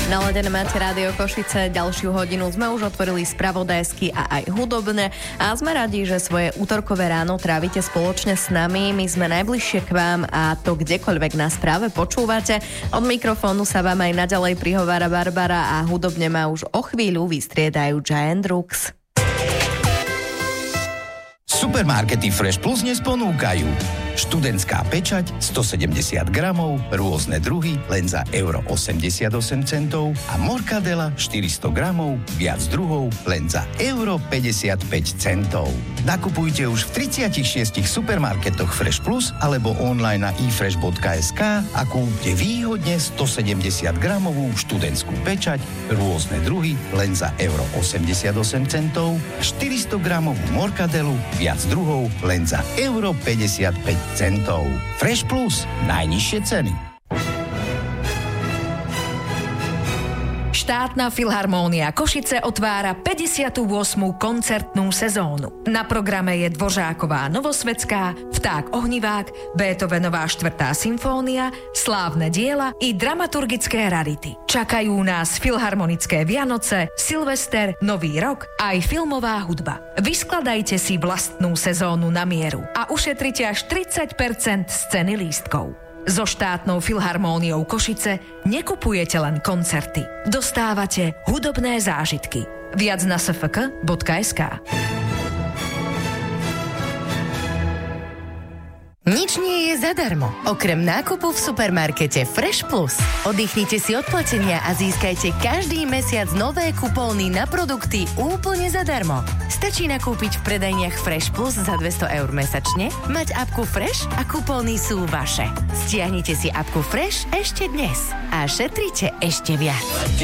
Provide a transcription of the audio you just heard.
Naladené máte Rádio Košice, ďalšiu hodinu sme už otvorili spravodajsky a aj hudobné a sme radi, že svoje útorkové ráno trávite spoločne s nami. My sme najbližšie k vám a to kdekoľvek nás práve počúvate. Od mikrofónu sa vám aj naďalej prihovára Barbara a hudobne ma už o chvíľu vystriedajú Giant Rooks. Supermarkety Fresh Plus dnes ponúkajú študentská pečať 170 gramov, rôzne druhy len za €88 a morkadela 400 gramov, viac druhov len za €55. Nakupujte už v 36 supermarketoch Fresh Plus alebo online na ifresh.sk a kúpte výhodne 170 gramovú študentskú pečať, rôzne druhy len za €88, 400 gramovú morkadelu, viac druhov len za €55. Fresh Plus. Najnižšie ceny. Štátna filharmónia Košice otvára 58. koncertnú sezónu. Na programe je Dvořáková Novosvetská, Vták Ohnivák, Beethovenová 4. symfónia, slávne diela i dramaturgické rarity. Čakajú nás filharmonické Vianoce, Silvester, Nový rok aj filmová hudba. Vyskladajte si vlastnú sezónu na mieru a ušetrite až 30% z ceny lístkov. So štátnou filharmóniou Košice nekupujete len koncerty. Dostávate hudobné zážitky. Viac na sfk.sk. Nič nie je zadarmo, okrem nákupu v supermarkete Fresh Plus. Oddychnite si od platenia a získajte každý mesiac nové kupóny na produkty úplne zadarmo. Stačí nakúpiť v predajniach Fresh Plus za 200 € mesačne, mať apku Fresh a kupóny sú vaše. Stiahnite si apku Fresh ešte dnes a šetrite ešte viac.